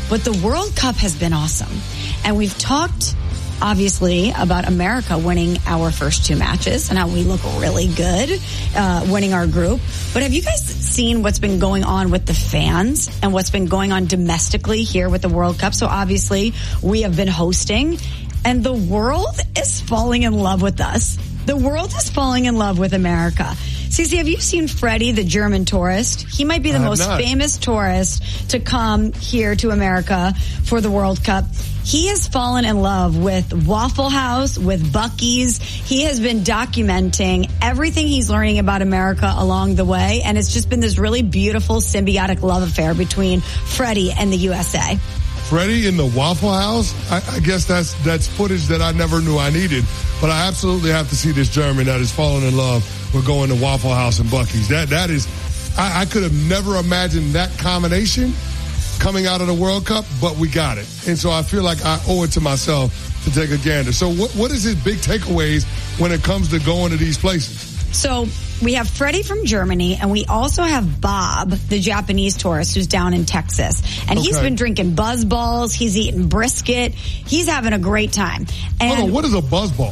But the World Cup has been awesome. And we've talked, obviously, about America winning our first 2 matches and how we look really good winning our group. But have you guys seen what's been going on with the fans and what's been going on domestically here with the World Cup? So obviously, we have been hosting, and the world is falling in love with us. The world is falling in love with America. Cece, have you seen Freddie, the German tourist? He might be the most famous tourist to come here to America for the World Cup. He has fallen in love with Waffle House, with Buc-ee's. He has been documenting everything he's learning about America along the way, and it's just been this really beautiful symbiotic love affair between Freddie and the USA. Freddie in the Waffle House? I guess that's footage that I never knew I needed. But I absolutely have to see this German that is falling in love with going to Waffle House and Buc-ee's. That is, I could have never imagined that combination coming out of the World Cup, but we got it. And so I feel like I owe it to myself to take a gander. So what is his big takeaways when it comes to going to these places? So we have Freddie from Germany, and we also have Bob, the Japanese tourist who's down in Texas. And he's been drinking Buzz Balls. He's eating brisket. He's having a great time. And hold on, what is a Buzz Ball?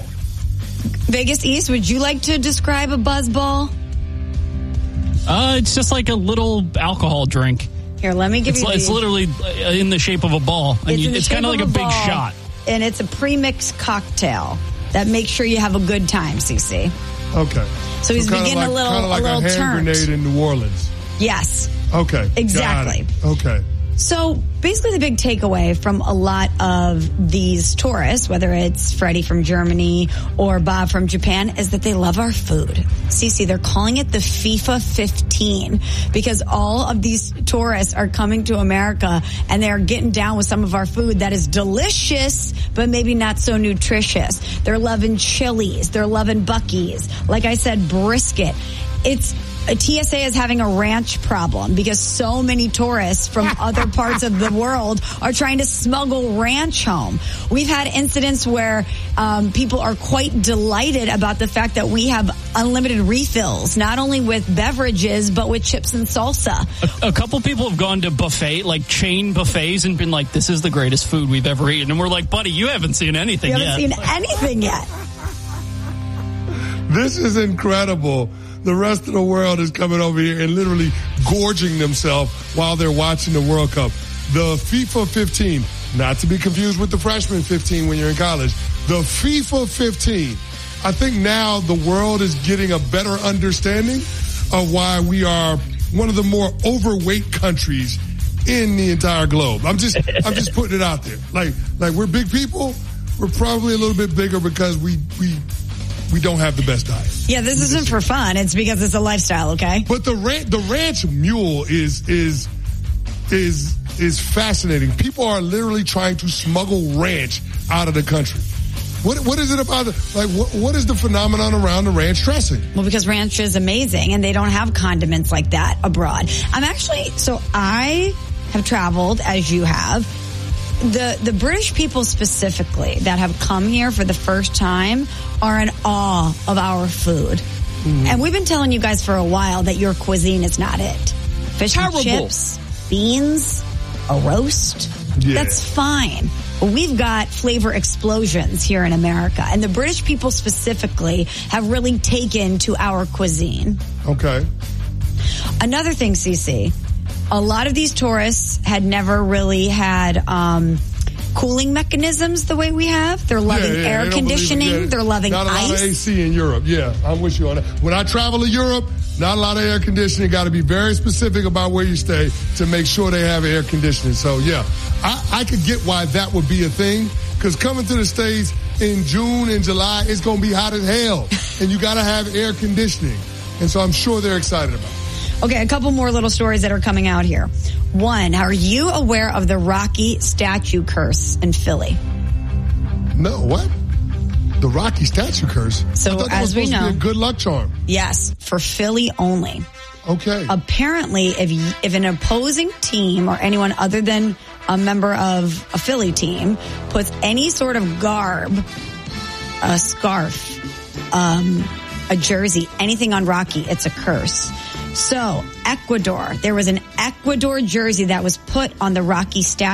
Vegas East, would you like to describe a Buzz Ball? It's just like a little alcohol drink. Here, let me give you It's literally in the shape of a ball. And it's kind of like a big shot. And it's a pre-mixed cocktail that makes sure you have a good time, CC. Okay. So he's getting a little kind of like a hand grenade in New Orleans. Yes. Okay. Exactly. Okay. So basically the big takeaway from a lot of these tourists, whether it's Freddie from Germany or Bob from Japan, is that they love our food. Cece, they're calling it the FIFA 15 because all of these tourists are coming to America and they're getting down with some of our food that is delicious, but maybe not so nutritious. They're loving Chili's. They're loving Buc-ee's. Like I said, brisket. TSA is having a ranch problem because so many tourists from other parts of the world are trying to smuggle ranch home. We've had incidents where people are quite delighted about the fact that we have unlimited refills, not only with beverages, but with chips and salsa. A couple people have gone to buffet, like chain buffets, and been like, this is the greatest food we've ever eaten. And we're like, buddy, you haven't seen anything yet. You haven't seen anything yet. This is incredible. The rest of the world is coming over here and literally gorging themselves while they're watching the World Cup. The FIFA 15, not to be confused with the freshman 15 when you're in college. The FIFA 15. I think now the world is getting a better understanding of why we are one of the more overweight countries in the entire globe. I'm just putting it out there. Like we're big people. We're probably a little bit bigger because we don't have the best diet. Yeah, this isn't for fun. It's because it's a lifestyle, okay? But the ranch mule is fascinating. People are literally trying to smuggle ranch out of the country. What is it about? What is the phenomenon around the ranch dressing? Well, because ranch is amazing, and they don't have condiments like that abroad. I have traveled, as you have. The British people specifically that have come here for the first time are in awe of our food. Mm. And we've been telling you guys for a while that your cuisine is not it. Fish and chips, beans, a roast. Yeah. That's fine. But we've got flavor explosions here in America. And the British people specifically have really taken to our cuisine. Okay. Another thing, Cece. A lot of these tourists had never really had cooling mechanisms the way we have. They're loving air conditioning. They're loving ice. Not a lot of AC in Europe. Yeah, I'm with you on that. When I travel to Europe, not a lot of air conditioning. Got to be very specific about where you stay to make sure they have air conditioning. So, yeah, I could get why that would be a thing. Because coming to the States in June and July, it's going to be hot as hell. And you got to have air conditioning. And so I'm sure they're excited about it. Okay, a couple more little stories that are coming out here. One, are you aware of the Rocky statue curse in Philly? No, what? The Rocky statue curse? So, I thought that was supposed to be a good luck charm. Yes, for Philly only. Okay. Apparently, if an opposing team or anyone other than a member of a Philly team puts any sort of garb, a scarf, a jersey, anything on Rocky, it's a curse. So, Ecuador, there was an Ecuador jersey that was put on the Rocky statue.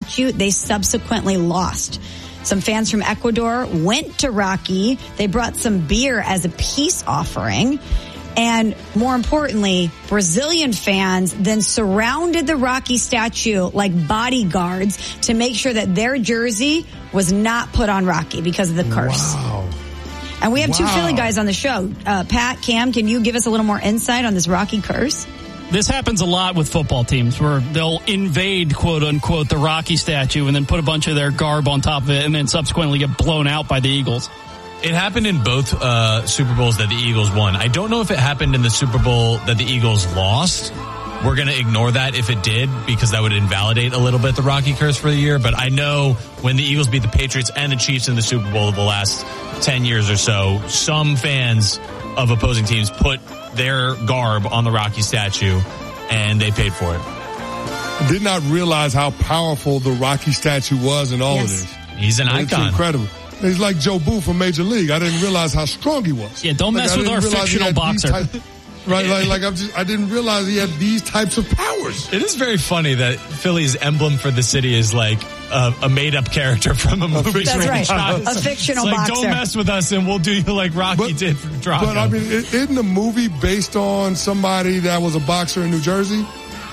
statue, they subsequently lost. Some fans from Ecuador went to Rocky. They brought some beer as a peace offering. And more importantly, Brazilian fans then surrounded the Rocky statue like bodyguards to make sure that their jersey was not put on Rocky because of the curse. Wow. And we have two Philly guys on the show. Pat, Cam, can you give us a little more insight on this Rocky curse? This happens a lot with football teams where they'll invade, quote unquote, the Rocky statue and then put a bunch of their garb on top of it and then subsequently get blown out by the Eagles. It happened in both Super Bowls that the Eagles won. I don't know if it happened in the Super Bowl that the Eagles lost. We're going to ignore that if it did, because that would invalidate a little bit the Rocky curse for the year. But I know when the Eagles beat the Patriots and the Chiefs in the Super Bowl the last 10 years or so, some fans of opposing teams put their garb on the Rocky statue, and they paid for it. I did not realize how powerful the Rocky statue was in all of this. He's an icon. It's incredible. He's like Joe Boo from Major League. I didn't realize how strong he was. Yeah, don't mess with our fictional boxer. I didn't realize he had these types of powers. It is very funny that Philly's emblem for the city is like a made-up character from a movie. That's right, a fictional boxer. Don't mess with us and we'll do you like Rocky did for Drago. But I mean, isn't the movie based on somebody that was a boxer in New Jersey?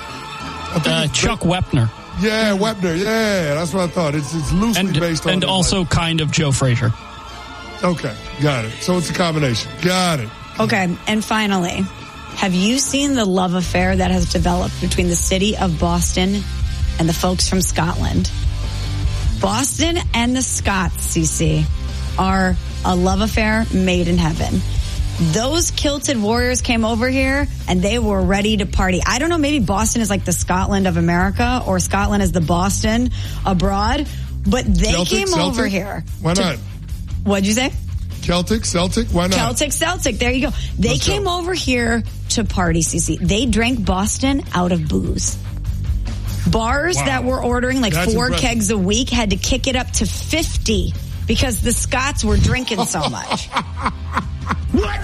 Chuck Wepner. Yeah, Wepner. Yeah, that's what I thought. It's loosely based on. And also kind of Joe Frazier. Okay, got it. So it's a combination. Got it. Okay, and finally, have you seen the love affair that has developed between the city of Boston and the folks from Scotland? Boston and the Scots, CC, are a love affair made in heaven. Those kilted warriors came over here and they were ready to party. I don't know, maybe Boston is like the Scotland of America or Scotland is the Boston abroad, but they came over here. Why not? What'd you say? Celtic, why not? Celtic, there you go. They came over here to party, CC. They drank Boston out of booze. Bars that were ordering like That's 4 impressive. Kegs a week had to kick it up to 50 because the Scots were drinking so much. What?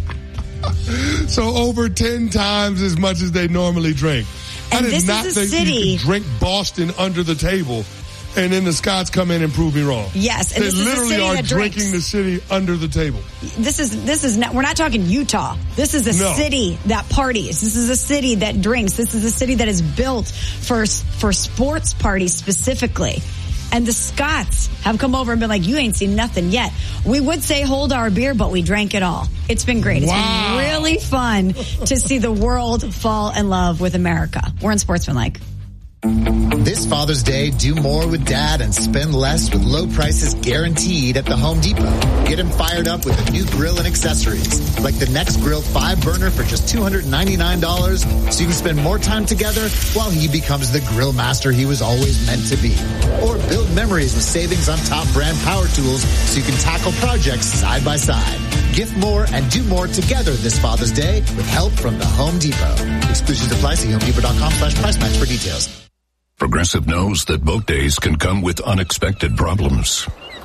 So over 10 times as much as they normally drink. And I did not think you could drink Boston under the table. And then the Scots come in and prove me wrong. Yes, and they literally are drinking the city under the table. This is not, we're not talking Utah. This is a city that parties. This is a city that drinks. This is a city that is built for sports parties specifically. And the Scots have come over and been like, you ain't seen nothing yet. We would say hold our beer, but we drank it all. It's been great. It's been really fun to see the world fall in love with America. We're in Sportsmanlike. This Father's Day, do more with Dad and spend less with low prices guaranteed at the Home Depot. Get him fired up with a new grill and accessories, like the Next Grill 5-burner for just $299, so you can spend more time together while he becomes the grill master he was always meant to be. Or build memories with savings on top brand power tools so you can tackle projects side by side. Gift more and do more together this Father's Day with help from the Home Depot. Exclusions apply. See HomeDepot.com/price match for details. Progressive knows that boat days can come with unexpected problems.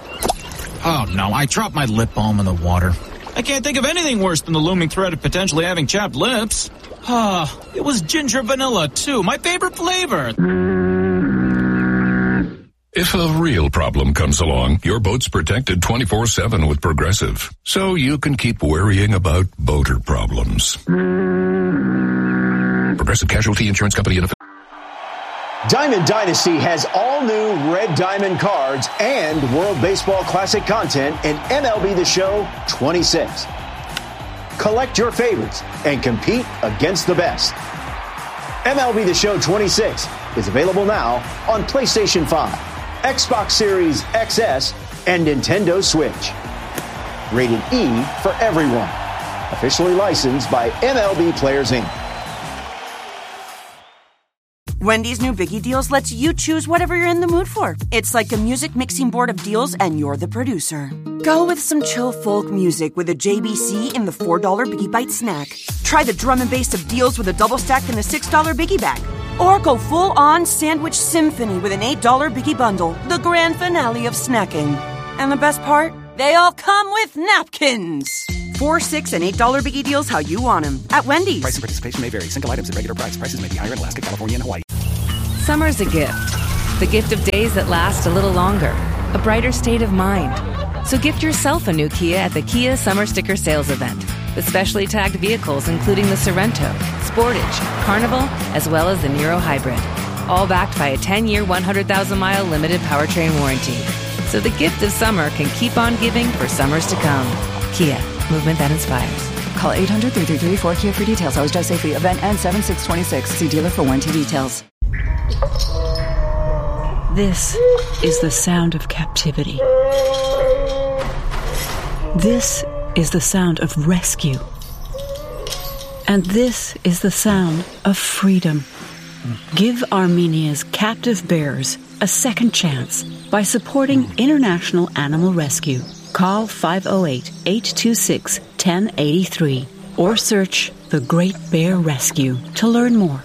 Oh no, I dropped my lip balm in the water. I can't think of anything worse than the looming threat of potentially having chapped lips. It was ginger vanilla too, my favorite flavor. If a real problem comes along, your boat's protected 24/7 with Progressive, so you can keep worrying about boater problems. Progressive Casualty Insurance Company and Diamond Dynasty has all new Red Diamond cards and World Baseball Classic content in MLB The Show 26. Collect your favorites and compete against the best. MLB The Show 26 is available now on PlayStation 5, Xbox Series XS, and Nintendo Switch. Rated E for everyone. Officially licensed by MLB Players Inc. Wendy's new Biggie Deals lets you choose whatever you're in the mood for. It's like a music mixing board of deals, and you're the producer. Go with some chill folk music with a JBC in the $4 Biggie Bite snack. Try the drum and bass of deals with a double stack in the $6 Biggie Bag. Or go full-on sandwich symphony with an $8 Biggie Bundle, the grand finale of snacking. And the best part? They all come with napkins. $4, $6, and $8 Biggie Deals how you want them at Wendy's. Price and participation may vary. Single items at regular price. Prices may be higher in Alaska, California, and Hawaii. Summer's a gift, the gift of days that last a little longer, a brighter state of mind. So gift yourself a new Kia at the Kia Summer Sticker Sales Event, with specially tagged vehicles including the Sorento, Sportage, Carnival, as well as the Niro Hybrid. All backed by a 10-year, 100,000-mile limited powertrain warranty. So the gift of summer can keep on giving for summers to come. Kia, movement that inspires. Call 800-333-4KIA for details. Always drive safely. Event ends 7/6/26. See dealer for warranty details. This is the sound of captivity. This is the sound of rescue. And this is the sound of freedom. Give Armenia's captive bears a second chance by supporting International Animal Rescue. Call 508-826-1083 or search The Great Bear Rescue to learn more.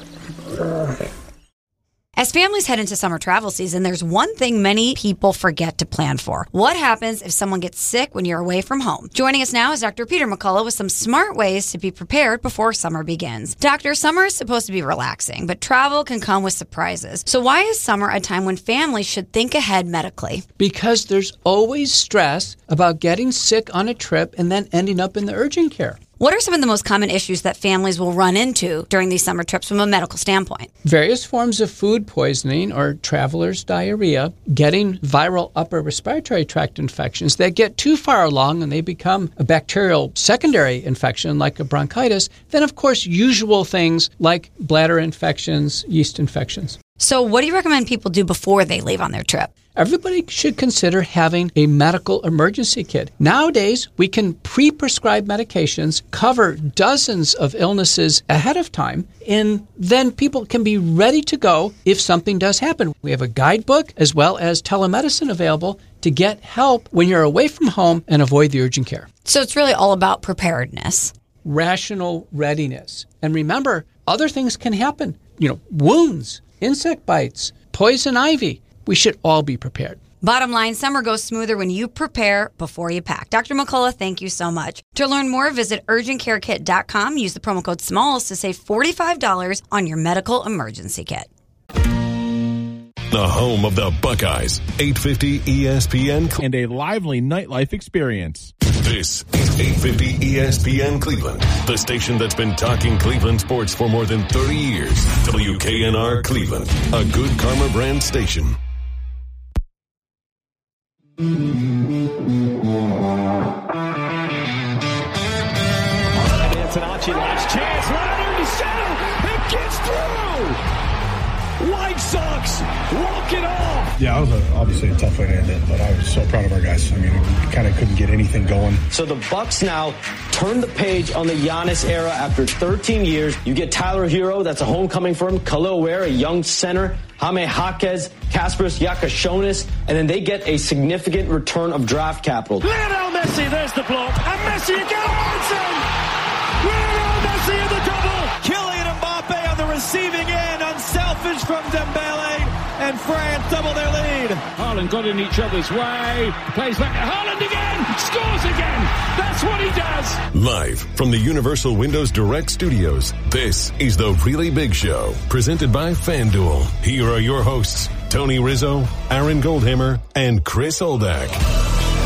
As families head into summer travel season, there's one thing many people forget to plan for. What happens if someone gets sick when you're away from home? Joining us now is Dr. Peter McCullough with some smart ways to be prepared before summer begins. Doctor, summer is supposed to be relaxing, but travel can come with surprises. So why is summer a time when families should think ahead medically? Because there's always stress about getting sick on a trip and then ending up in the urgent care. What are some of the most common issues that families will run into during these summer trips from a medical standpoint? Various forms of food poisoning or traveler's diarrhea, getting viral upper respiratory tract infections that get too far along and they become a bacterial secondary infection like a bronchitis, then of course usual things like bladder infections, yeast infections. So what do you recommend people do before they leave on their trip? Everybody should consider having a medical emergency kit. Nowadays, we can pre-prescribe medications, cover dozens of illnesses ahead of time, and then people can be ready to go if something does happen. We have a guidebook as well as telemedicine available to get help when you're away from home and avoid the urgent care. So it's really all about preparedness. Rational readiness. And remember, other things can happen. Wounds, insect bites, poison ivy. We should all be prepared. Bottom line, summer goes smoother when you prepare before you pack. Dr. McCullough, thank you so much. To learn more, visit urgentcarekit.com. Use the promo code SMALLS to save $45 on your medical emergency kit. The home of the Buckeyes, 850 ESPN. And a lively nightlife experience. This is 850 ESPN Cleveland, the station that's been talking Cleveland sports for more than 30 years. WKNR Cleveland, a good karma brand station. Antonacci, last chance, ladder to center, it gets through! White Sox walk it off! Yeah, it was obviously a tough way to end it, but I was so proud of our guys. I mean, we kind of couldn't get anything going. So the Bucks now turn the page on the Giannis era after 13 years. You get Tyler Hero, that's a homecoming for him, Khalil Ware, a young center, Jaime Jaquez, Kasparas Giannakoulis, and then they get a significant return of draft capital. Lionel Messi, there's the block, and Messi again, Lionel Messi in the double! Kylian Mbappe on the receiving end, unselfish from Dembele, and France double their lead. Haaland got in each other's way, plays back at Haaland again, scores again, that's what he does! Live from the Universal Windows Direct Studios, this is The Really Big Show, presented by FanDuel. Here are your hosts, Tony Rizzo, Aaron Goldhammer, and Chris Oldak.